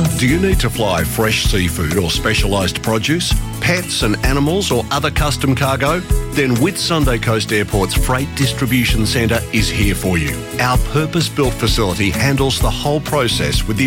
Do you need to fly fresh seafood or specialised produce, pets and animals or other custom cargo? Then Whit Sunday Coast Airport's Freight Distribution Centre is here for you. Our purpose-built facility handles the whole process with the